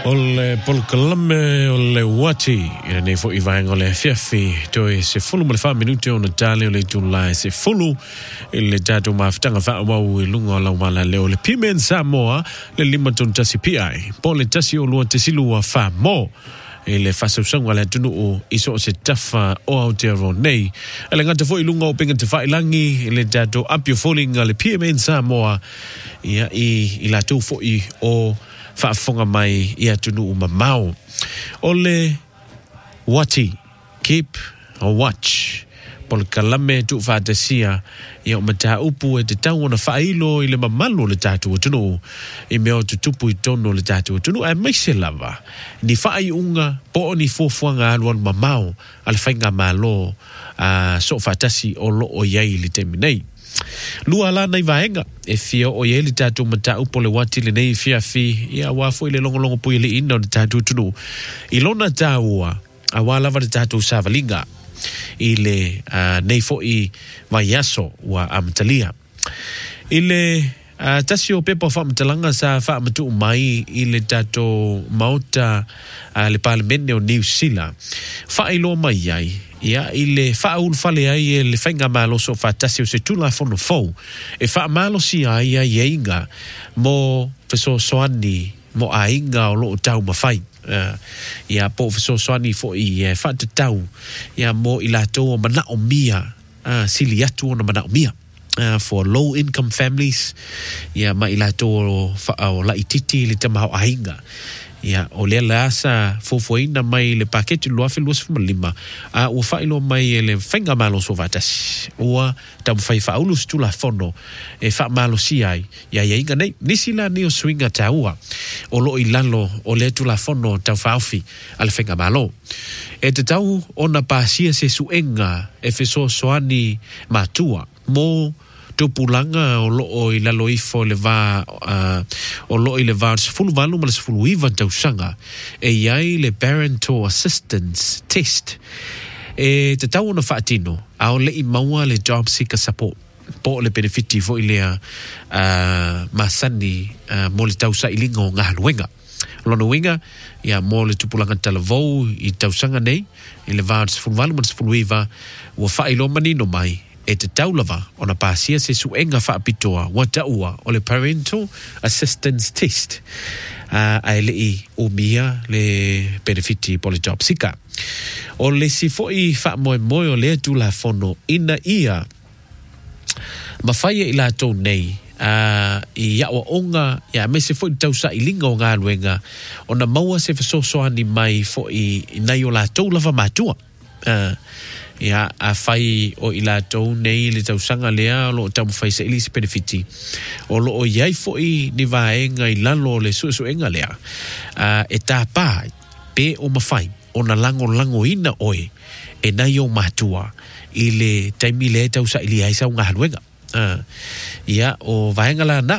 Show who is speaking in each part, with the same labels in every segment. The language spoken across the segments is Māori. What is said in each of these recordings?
Speaker 1: Ole polkalame ole wati ina nei fo ivaenga le fiafi toi se fulu mo le fa minuti ona tale ole tulai se fulu ile tatu maftanga fa wau lunga la mala le ole pimen Samoa le lima ton tasi pi pole tasi o lua tesilu fa mo ele fasa usanga le tunu o iso se tafa o Aotearoa nei ele ngata fo ilunga o penga te whailangi ele tatu apio falling le pimen Samoa ia i la tu fo i o whaafonga mai ia tunu umamau. Ole wati, keep or watch. Pol kalame tu whaatasia ia o mata upu e te tau ona whailo i le mamalo le tatu o tunu. I meo tutupu i tono le tatu o tunu. Ai meise lava. Ni whaai unga po o ni fuafuanga aluan mamau. Al whainga malo so whaatasi o lo o iai li teminei. Lua la nei vaenga e fia o ye li tatu mata upo le wati le nei fia fi ia wafo ile longo pui le ina o le tatu tunu ilona taua a wala va le tatu savalinga ile nei fo i vaiaso wa amtalia ile tasi o pepa fa mtalanga sa fa matu mai ile tatu mauta le parlamento o New Zealand fa ilo mai ai ia ile faul fale ai le fainga malo so fatasi o se tula fono fo e fa malo si ai ainga mo feso soani mo ainga o lo tau mafai ia po feso soani fo i fa tau ia mo ilato mana o mia sili atu na mana o mia for low income families ia ma ilato fa o la ititi le tama ainga ia o le lasa fofoina mai le pakete lo afi los lima o failo mai le fenga malo so vatas o tam fai faulus tu la fono e fa malo si ai ia inga nei nisila ni o swinga taua o lo ilalo o le tu la fono tam faufi al fenga malo e te tau ona pasia se suenga e feso soani matua mo tupulanga o lo o ila loifo le va o lo ile va fulu valu mas fulu iva tausanga e iai le parental assistance test e te tau na fatino au le imaua le job seeker support po le benefiti fo ilea masani mo le tausa ilinga o ngā luenga lona winga ia mo le tupulanga talavou i tausanga nei i le va fulu valu mas fulu iva wa failo manino mai e te taulava ona pasia se suenga whaapitoa wa taua o le parental assistance test ai lei o mia le benefiti po le job seeker o le si foi wha moe o le tu la fono ina ia mawhaia i la tau nei i iawa onga ia me se foi tausa i linga o ngā luenga ona maua se whasosoani mai foi nai o la tau lava matua ia a fai o ila tau nei le tausanga lea lo tamu fai sa ili se benefiti o lo o iai foi ni vaenga i lalo le suenga lea e tā pā pe o mawhai o na lango ina oe e nai o matua i le taimi le tausa ili ai sa unga haluenga ia o vaenga la na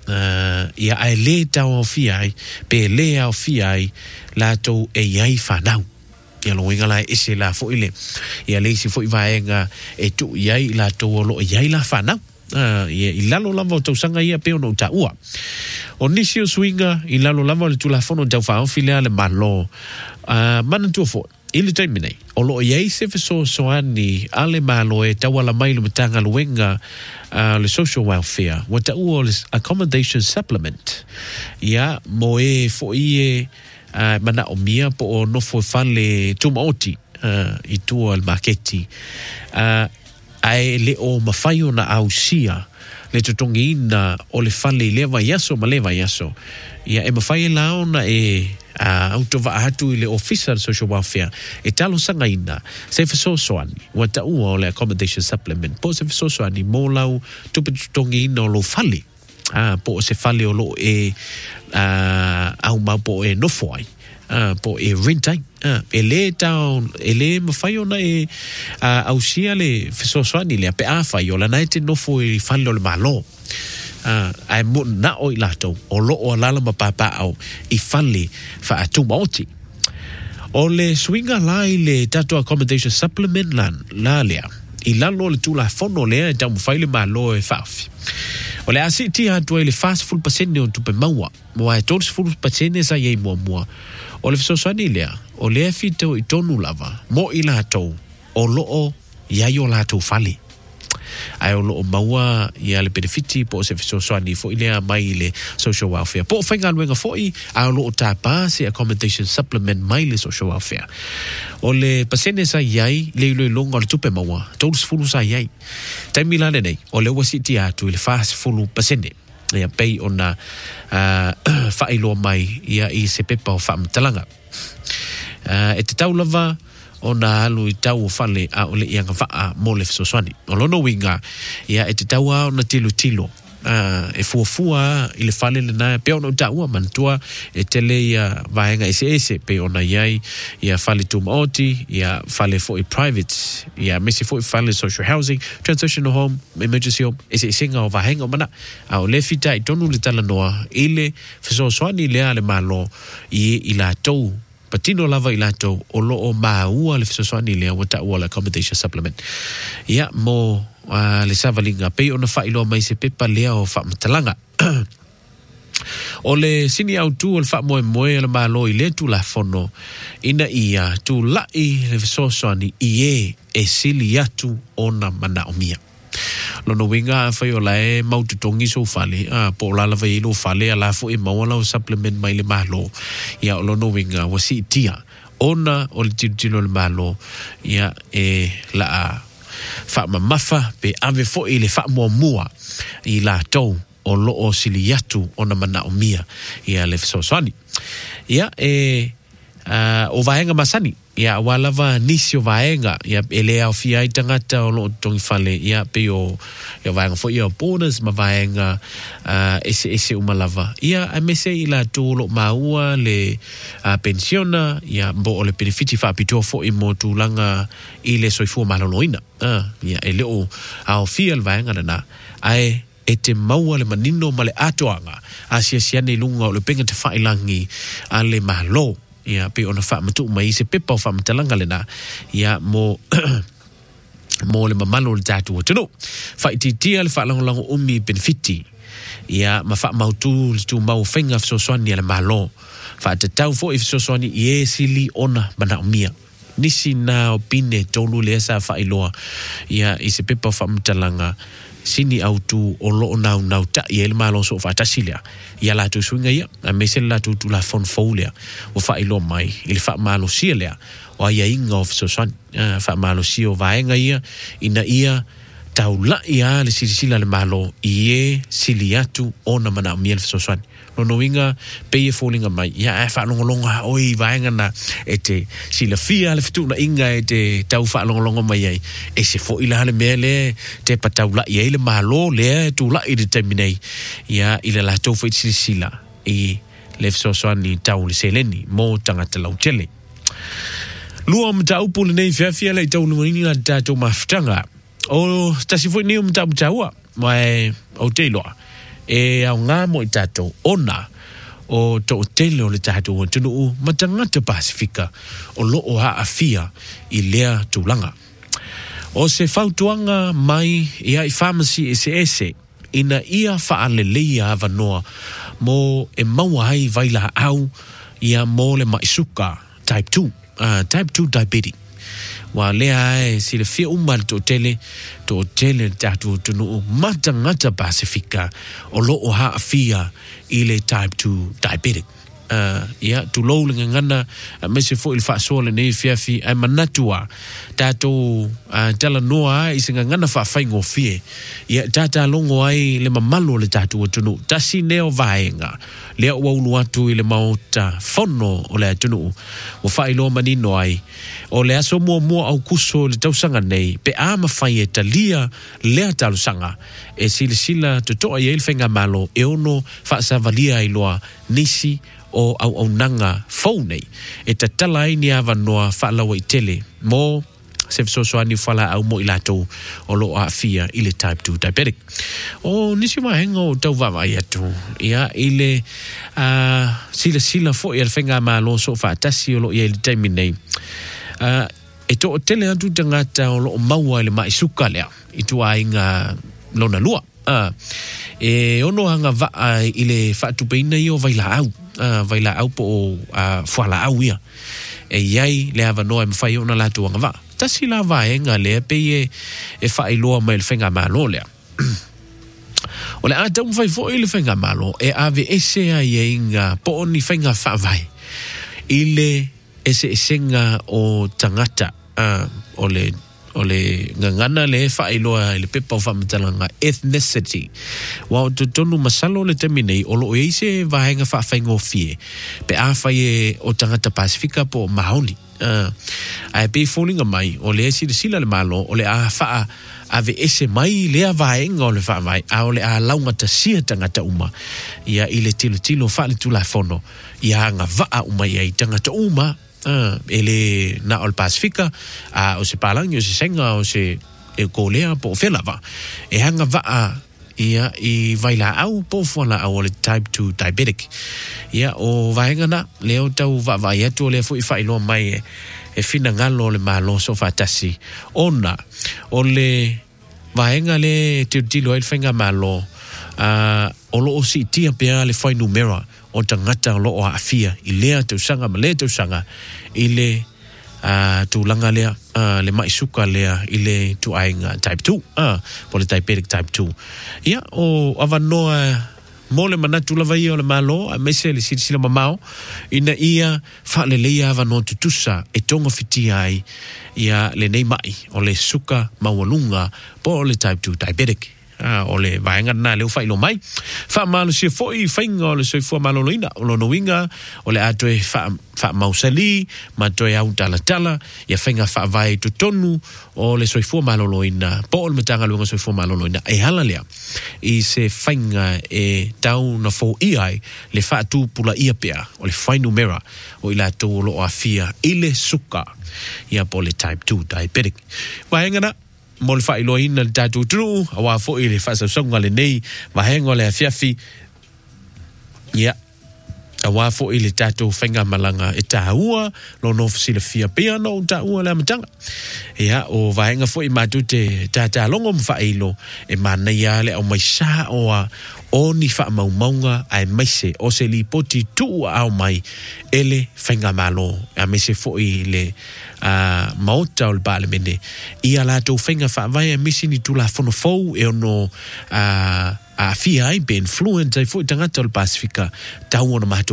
Speaker 1: ia ai le tau o fiai pe le au fiai la tau e iai whanau ia lo inga la ese la fo ile ia le si fo i vaenga e tu iai la to lo iai la fana ia i lalo lava to sanga ia pe no ta ua o nisi o swinga i lalo lava le tu la fono tau fa file ale malo mana tu fo ile terminate o lo iai se so soani ale malo e tau ala mai le tanga luenga le social welfare what ta ua accommodation supplement ia mo e fo ie mana o mia po o no fo fale tumaoti i tua al marketi ai le o mafaio na ausia le totongi ina o le fale leva yaso maleva yaso ia e mafai laona e autova hatu i le officer social welfare e talo sanga ina se feso soani wata ua o le accommodation supplement po se feso soani mo lau tupe totongi ina o lo fale po se fale o lo e au mau po e nofo ai po e rentai e le tau e le mawhai ona e au sia le fesosoani le ape awhai o la naite nofo e fale o le malo ai mo na o i lato o lo o alala mapapa au i fale wha atu maoti o le swinga lai le tato accommodation supplement la lea i lalo le tula fono lea e tau mawhai le malo e whaafi O le asiti atua i le fast full pasene o tupe maua. Moa e tōru full pasene sa iei mua. O le fisosani lea, o lea fitau i tonu lava, mo i lātou, o loo iai o lātou fale. Ai o loo maua ia le benefiti po se fisosani fo i lea mai le social welfare. Po whainga luenga fo i, ai o loo tāpā se accommodation supplement mai le social welfare. O le pasene sa iai, le ilo longa le tupe maua, tōru fulu sa iai. Taimi lane nei, o le wasiti atu i le fast fulu pasene. Ia pei ona whailoa mai ia i se pepa o whaamtalanga. E te tau lava ona alu i tau o whale a ole ianga whaa mo le fisoswani. O lono winga ia e te tau a ona tilo. E fuafua i le whale le nai pe ona utaua mantua e tele ia vaenga ese pe ona iai ia whale tumaoti ia whale fo i private ia mesi fo i whale social housing transitional home emergency home ese singa o vaenga o mana a o le fita i tonu le tala noa i le fisoswani lea le malo i la tau patino lava i lato o loo maua le fisoswani lea wata ua le accommodation supplement. Ia mo le savalinga pei ona whailo mai se pepa lea o whaamatalanga. O le sini au tu o le whaamoe le malo i le tu la fono ina ia tu lai le fisoswani i e sili atu ona mana omia. Lono winga fai o lae maututongi so fale po la lava i lo fale ala fo e mawala o supplement mai le malo ia o lono winga wasi tia ona o le tilo le malo ia e la fa mafa pe ave fo i le fa mua i la tau o lo o sili atu ona mana o mia ia le fisoswani ia o vaenga masani ia walava nisi o vaenga ia elea o fia i tangata o lo tongi fale ia pe o ia vaenga fo ia bonus ma vaenga ese umalava ia a mese i la tolo maua le pensiona ia mbo o le benefiti fa pito fo i mo tulanga i le soifua maloloina ia eleo a o fia le vaenga na ai e te maua le manino ma le atoanga a siasiane lunga o le penga te whailangi a le malo ia pe ona fa matu mai se pepa o fa matalanga lena ia mo mo le mamalo le tatu o tino fa ititia le fa lango umi benefiti ia ma fa mautu le tu mau fenga fisoswani le malo fa te tau fo i fisoswani ie sili ona mana umia nisi na opine tolu le sa fa iloa ia i se pepa o fa matalanga sini autu o lo nau ta ia le malo so fa tasilia ia la tu swinga ia a mesel la tu la fon folia o fa ilo mai il fa malo sia o ia inga of so san fa malo sia o vaenga ia ina ia taula ia le sila le malo ie siliatu ona mana miel so san no winga pe falling mai ia fa longa oi vaenga na ete sila fia le fitu na inga ete tau fa longa mai ai e se fo ila le mele te pataula ia le malo le tu la i determinei ia ila la to fa sila e le so ni tau le seleni mo tangata lau tele lua mta upul nei fia le tau no ni la tato maftanga o tasi fo ni mta mtaua mai o telo e au ngā mo i tātou ona o to tele o le tātou o tunu matangata Pasifika o loo haa fia i lea tūlanga. O se fautuanga mai ia i pharmacy ese ina ia whaaleleia avanoa mo e maua hai vaila au ia mo le maisuka type 2 diabetic. Wa lea e si le fia umar to tele tatu tunu matangata Pasifika o loo haa fia i le type 2 diabetic. Ia tu lo le ngana mese fo il fa sole nei fiafi ai manatua tato tala noa i singa ngana fa faingo fie ia tata longo ai le mamalo le tatu tunu tasi neo vaenga le wa ulu atu i le mauta fono o le tunu o fa ilo manino ai o le aso mo au kuso le tausanga nei pe ama fai e talia le talusanga e sila to ia il fenga malo e ono fa savalia iloa nisi o au nanga phone e tatala ini ava noa falawa i tele mo se fisoswani fala au mo ilato o lo a fia ile type 2 diabetic o nisi mahenga o tau vava iatu ia ile sila fo ia fenga malo so fa tasi o lo ia ile time nei e to tele atu tangata o lo maua ile maisuka lea itu ainga lona lua ono hanga va ile fa tu peina yo vai la au po fa la au ia yai le ava no em fai ona la tu nga va tasi la va enga le pe e fa ilo mai fenga malo le ole a tau fai fo ile fenga malo e ave ese a yenga po ni fenga fa vai ile ese senga o tangata ole ngana le fa iloa le pepa fa mtalanga ethnicity wa tonu masalo le terminei olo eise va henga fa faingo fie pe a fa o tangata Pasifika po mahoni ai pe falling mai ole esi sila le malo ole a fa ave ese mai le va henga ole fa vai a ole a launga ta sia tangata uma ia ile tilo fa le tula fono ia nga va uma ia tangata uma ele na ol Pasifika o se palang o se senga o se e kolea po fela va e hanga va ia i vaila au po fola au le type 2 diabetic ia o vaenga na leo tau va ia to le fu i failo mai e fina ngalo le malo so fatasi ona ole vaenga le tilo el fenga malo o lo si tia pe le fai numera o tangata lo o afia i lea te usanga ma le te usanga i le tu langa lea le maisuka lea i le tu ainga type 2 po le diabetic type 2 ia o avanoa mo le manatu lava ia o le malo a mese le sila mamao ina ia fa le leia avanoa tutusa e tonga fiti ai ia le nei mai o le suka mawalunga po le type 2 diabetic ole vaenga na le fa ilo mai fa malo si foi fainga ole so fo malo loina lo noinga ole atoe fa mausali ma toe au tala ya fainga fa vai to tonu ole so fo malo loina po le matanga lo so fo malo loina e hala lea i se fainga e tau na fo ai le fa tu pula ia pea ole fai numera o ila to lo afia ile suka ya po le type 2 diabetic vaenga na mol fa ilo ina tatu tru awa fo ile fa sa songa le nei va hengo le afiafi ya awa fo ile tatu fenga malanga e taua lo no fsile fia piano taua la matanga ya o va henga fo i matute tata longo mfa ilo e mana ya le o mai sa o ni fa maunga ai maise o se li poti tu au mai ele fenga malo a mese fo ile maota o le bale mene ia la tau whenga wha vai a misi ni tula whono fau e ono a fia ai be influent ai fo tangata o le Pasifika tau ona matou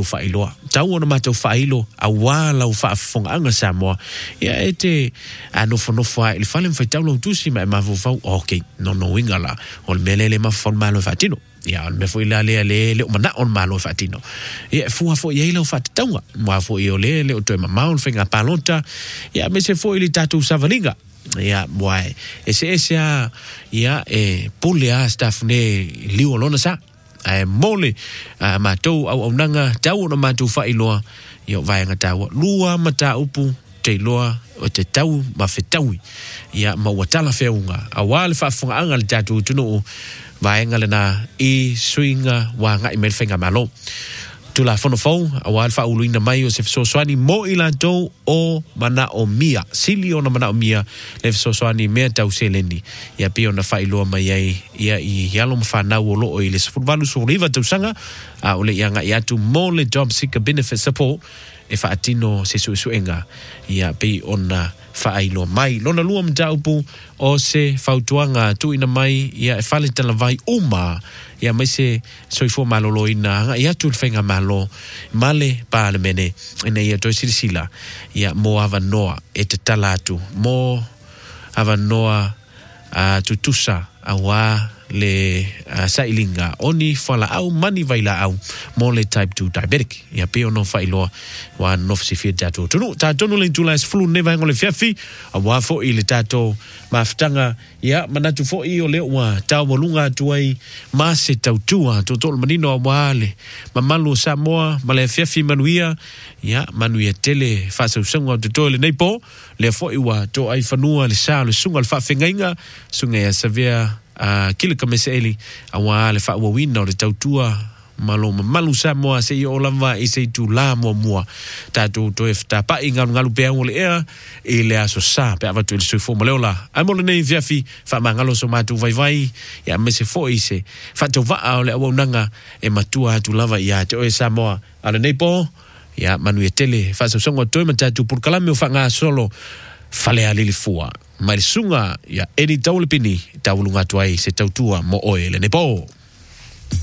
Speaker 1: whailo a wala o whaafonga anga Samoa ia e te no whanofo ai le whale mwhai tau lau tusi ma e mafu fau ok no winga la o le melele mawhon malo whaatino ia me foi la le o mana on malo fatino ia fu fo ia lo fatanga ma fo io le o to ma on fenga palota ia me se foi li tatu savalinga ia boy ese ia e pulia staff ne liu lona sa ai mole ma to au nanga tau no ma tu fa iloa io vai nga tau lua mata upu te loa o te tau ma fetaui ia ma watala feunga awal fa funga anga le tatu tunu vaenga lena i swinga wa ngai mel fenga malo tula fono fou awal fa uluina mai o se soani mo ila to o mana o mia sili ona mana o mia le soani me tau seleni ya pio na fa ilo mai ai ia i yalo mfa na o lo o ile futbalu so riva tu sanga a ole yanga ya tu mo le job seeker benefit support e fa atino se suenga ia pe ona fa ilo mai lona lua mtaupu o se fautuanga tu ina mai ia e fale tala vai uma ia mai se soifo malolo ina ia tu fenga malo male pale mene ina ia to sila ia mo avanoa e te talatu mo avanoa tutusa awa le sailinga oni fala au mani vaila au mo le type 2 diabetic ia pe ono failo wa no fsifia tatu tonu le tulas flu neva ngole fiafi awa fo ile tato maftanga ia manatu fo i ole wa tawolunga tuai mase tautua totol manino wale mamalu Samoa male fiafi manuia ia manuia tele fasa usanga totole neipo le fo i wa to ai fanua le sa le sunga le fa fengainga sunga ya savia kile ka meseli awa le fa wawina o le tautua maloma malu Samoa se o lava I se tu la mua tatu to efta pa inga ngalu pe ngole e le aso sa pe avatu le sufo moleola ai mole nei viafi fa mangalo so matu vai ya mese fo ise fa to va le wonanga e matua tu lava ya to e Samoa ala nei po ya manu e tele fa so songo to matatu por kalame o fa nga solo fale ali fua mai sunga ya eni taulipini taulunga tuai se tautua mo oe le nei po